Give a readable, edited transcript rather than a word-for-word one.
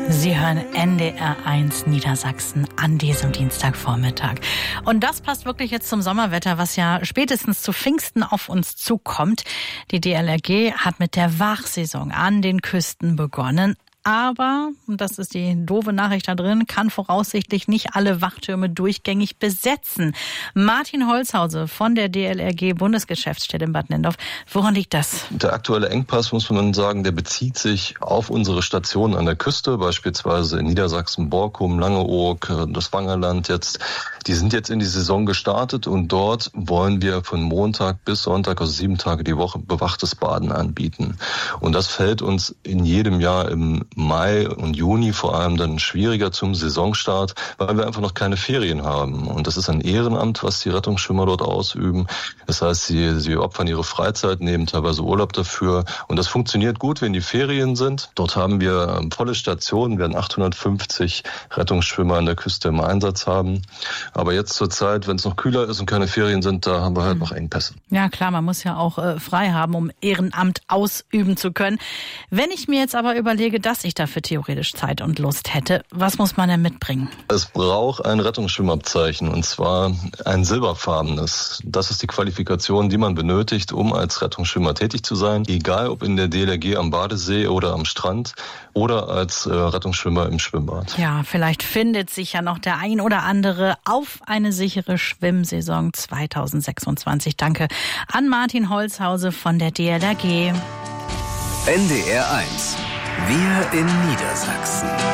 Sie hören NDR1 Niedersachsen an diesem Dienstagvormittag. Und das passt wirklich jetzt zum Sommerwetter, was ja spätestens zu Pfingsten auf uns zukommt. Die DLRG hat mit der Wachsaison an den Küsten begonnen. Aber, und das ist die doofe Nachricht da drin, kann voraussichtlich nicht alle Wachtürme durchgängig besetzen. Martin Holzhause von der DLRG Bundesgeschäftsstelle in Bad Nenndorf. Woran liegt das? Der aktuelle Engpass, muss man sagen, der bezieht sich auf unsere Stationen an der Küste, beispielsweise in Niedersachsen, Borkum, Langeoog, das Wangerland jetzt. Die sind jetzt in die Saison gestartet und dort wollen wir von Montag bis Sonntag, also 7 Tage die Woche, bewachtes Baden anbieten. Und das fällt uns in jedem Jahr im Mai und Juni vor allem dann schwieriger zum Saisonstart, weil wir einfach noch keine Ferien haben. Und das ist ein Ehrenamt, was die Rettungsschwimmer dort ausüben. Das heißt, sie opfern ihre Freizeit, nehmen teilweise Urlaub dafür. Und das funktioniert gut, wenn die Ferien sind. Dort haben wir volle Stationen, werden 850 Rettungsschwimmer an der Küste im Einsatz haben. Aber jetzt zur Zeit, wenn es noch kühler ist und keine Ferien sind, da haben wir halt noch Engpässe. Ja klar, man muss ja auch frei haben, um Ehrenamt ausüben zu können. Wenn ich mir jetzt aber überlege, dass ich dafür theoretisch Zeit und Lust hätte, was muss man denn mitbringen? Es braucht ein Rettungsschwimmabzeichen, und zwar ein silberfarbenes. Das ist die Qualifikation, die man benötigt, um als Rettungsschwimmer tätig zu sein. Egal ob in der DLRG am Badesee oder am Strand oder als Rettungsschwimmer im Schwimmbad. Ja, vielleicht findet sich ja noch der ein oder andere auf eine sichere Schwimmsaison 2026. Danke an Martin Holzhause von der DLRG. NDR1. Wir in Niedersachsen.